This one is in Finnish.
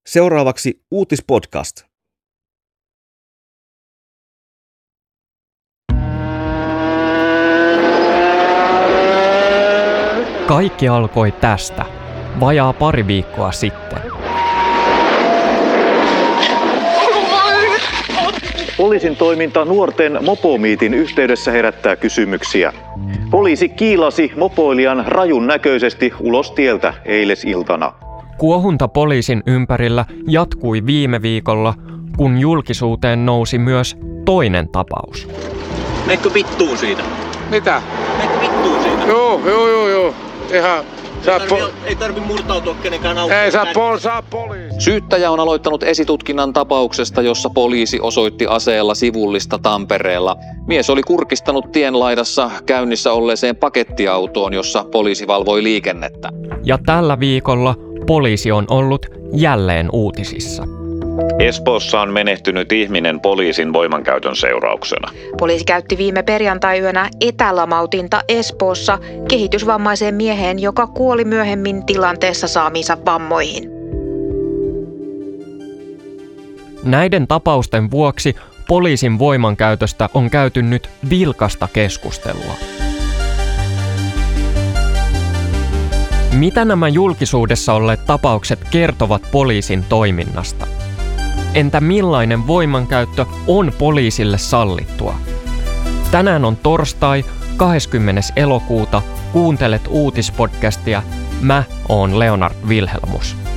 Seuraavaksi uutispodcast. Kaikki alkoi tästä, vajaa pari viikkoa sitten. Poliisin toiminta nuorten mopomiitin yhteydessä herättää kysymyksiä. Poliisi kiilasi mopoilijan rajun näköisesti ulos tieltä eilesiltana. Kuohunta poliisin ympärillä jatkui viime viikolla, kun julkisuuteen nousi myös toinen tapaus. Meikö vittuun siitä? Mitä? Meikö vittuun siitä? Joo. Ihan. Ei tarvi murtautua kenenkään autoon. Ei saa poliisi. Syyttäjä on aloittanut esitutkinnan tapauksesta, jossa poliisi osoitti aseella sivullista Tampereella. Mies oli kurkistanut tienlaidassa käynnissä olleeseen pakettiautoon, jossa poliisi valvoi liikennettä. Ja tällä viikolla poliisi on ollut jälleen uutisissa. Espoossa on menehtynyt ihminen poliisin voimankäytön seurauksena. Poliisi käytti viime perjantai-yönä etälamautinta Espoossa kehitysvammaiseen mieheen, joka kuoli myöhemmin tilanteessa saamiinsa vammoihin. Näiden tapausten vuoksi poliisin voimankäytöstä on käyty nyt vilkasta keskustelua. Mitä nämä julkisuudessa olleet tapaukset kertovat poliisin toiminnasta? Entä millainen voimankäyttö on poliisille sallittua? Tänään on torstai, 20. elokuuta. Kuuntelet uutispodcastia. Mä oon Leonard Vilhelmus.